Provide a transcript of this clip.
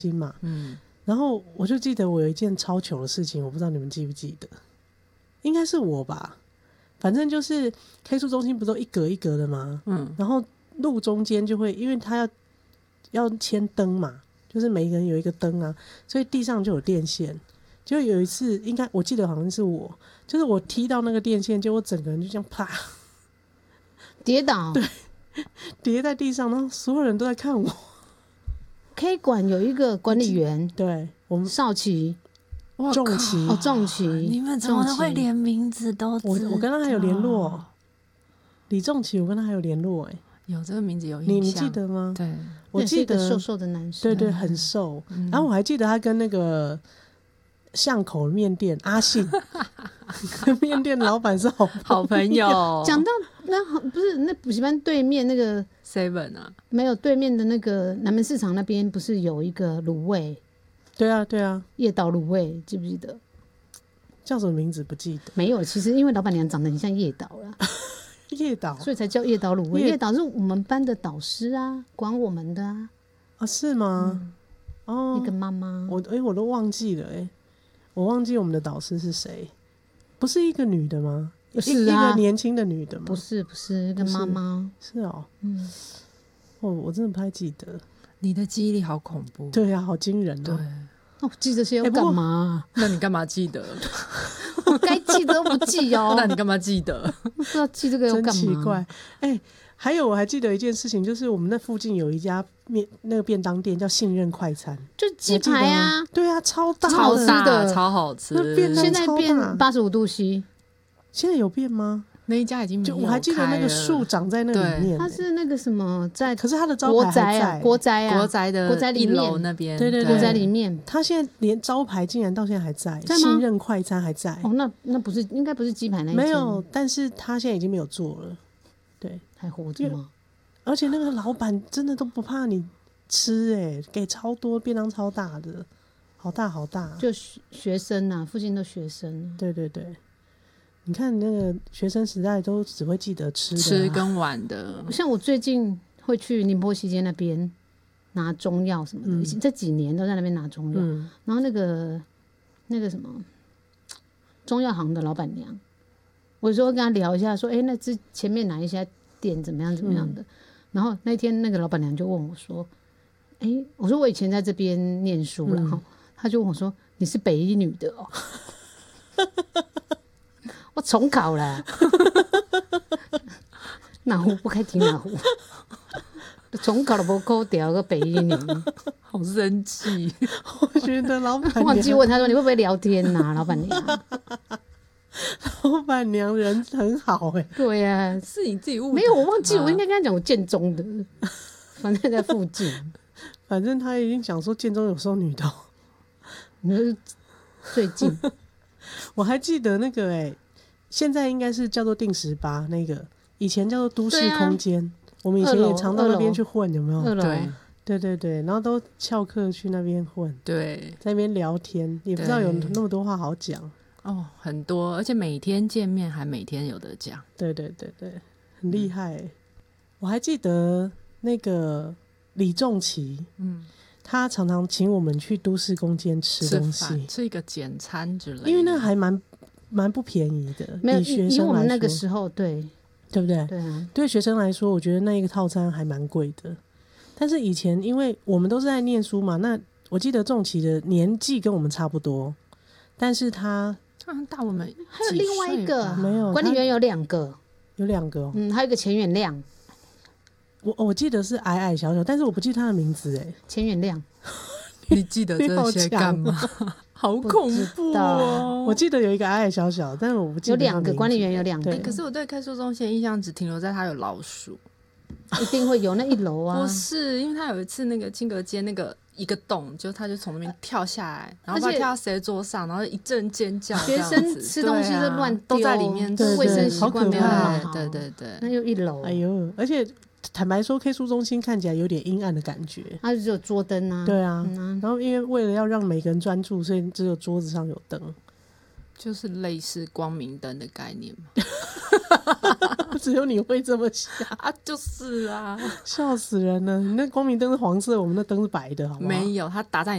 心嘛，然后我就记得我有一件超糗的事情，我不知道你们记不记得，应该是我吧，反正就是 K 书中心不是都一格一格的吗？然后路中间就会，因为他要牵灯嘛，就是每一个人有一个灯啊，所以地上就有电线。就有一次，应该我记得好像是我，就是我踢到那个电线，结果整个人就这样啪跌倒， 对，跌在地上，然后所有人都在看我。 K 馆有一个管理员， 对，我们少奇。 仲奇哦，仲奇， 你们怎么会连名字都知道？ 我跟他还有联络，李仲奇，我跟他还有联络有这个名字有印象， 你记得吗？ 对， 我记得是一个瘦瘦的男生， 对对，很瘦。然后我还记得他跟那个巷口面店阿信跟面店老板是好朋友。 讲到那不是那补习班对面那个 Seven 啊， 没有对面的那个南门市场那边不是有一个卤味？ 对啊对啊， 叶岛卤味记不记得？ 叫什么名字不记得？ 没有，其实因为老板娘长得很像叶岛啦， 叶岛， 所以才叫叶岛卤味。叶岛是我们班的导师啊，管我们的啊。 啊，是吗？哦， 那个妈妈， 我都忘记了我忘记我们的导师是谁，不是一个女的吗？ 是啊， 一个年轻的女的吗？ 不是，那个妈妈是哦，我真的不太记得。 你的记忆力好恐怖， 对啊，好惊人哦。 对，我记这些要干嘛？ 那你干嘛记得？ 我该记得都不记哦。 那你干嘛记得？ 不知道记这个要干嘛？ 真奇怪。还有我还记得一件事情，就是我们那附近有一家那个便当店叫信任快餐， 就鸡排啊， 对啊，超大超吃的， 超好吃。 那便当现在变85度 C， 现在有变吗？ 那一家已经没有开了， 就我还记得那个树长在那里面， 它是那个什么在， 可是它的招牌还在国宅的一楼那边， 对， 国宅里面， 它现在连招牌竟然到现在还在， 在吗？ 信任快餐还在。 哦，那不是应该不是鸡排那一间， 没有，但是它现在已经没有做了，对， 还活着吗？ 而且那个老板真的都不怕你吃给超多便当，超大的，好大好大， 就学生啊，附近的学生， 对对对。你看那个学生时代都只会记得吃跟玩的， 像我最近会去宁波西街那边拿中药什么的，这几年都在那边拿中药。然后那个什么中药行的老板娘，我就会跟他聊一下，说，那前面哪一家店怎么样怎么样的。然后那天那个老板娘就问我说，我说我以前在这边念书了，他就问我说，你是北一女的哦？我重考了，哪壶不开提哪壶，重考了不扣掉个北一女， 好生气。 我觉得老板娘忘记问他说你会不会聊天啊？老板娘， 老板娘人很好对啊， 是你自己误没有，我忘记我应该跟他讲我建中的，反正在附近， 反正他已经讲说建中有收女的， 你说最近我还记得那个现在应该是叫做定18那个，以前叫做都市空间，我们以前也常到那边去混，有没有 ？2楼， 对对对，然后都翘课去那边混， 对， 在那边聊天，也不知道有那么多话好讲哦，很多，而且每天见面还每天有得讲， 对对对对，很厉害我还记得那个李仲奇，他常常请我们去都市空间吃东西， 吃一个简餐之类的， 因为那个还蛮不便宜的， 没有以学生来说， 以我们那个时候，对不对？ 对啊， 对学生来说，我觉得那一个套餐还蛮贵的。但是以前，因为我们都是在念书嘛，那我记得仲奇的年纪跟我们差不多，但是他大我们还有另外一个没有管理员有2个， 有2个还有一个钱远亮， 我记得是矮矮小小，但是我不记得他的名字钱远亮， 你记得这些干嘛？好恐怖哦！ 我记得有一个矮矮小小，但是我不记得有2个管理员有2个， 可是我对开书中心的印象只停留在他有老鼠， 一定会有那1楼啊。 不是，因为他有一次那个金阁街那个一个洞，就他就从那边跳下来，然后不知道跳到谁的桌上，然后一阵尖叫， 学生吃东西就乱丢， 都在里面， 卫生习惯没有那么好。 对对对， 那又1楼， 哎呦，而且坦白说 K 书中心看起来有点阴暗的感觉， 它就只有桌灯啊。 对啊，然后因为为了要让每个人专注，所以只有桌子上有灯， 就是类似光明灯的概念嘛。 只有你会这么想啊？就是啊， 笑死人了！你那光明灯是黄色，我们那灯是白的，好不好？ 没有，它打在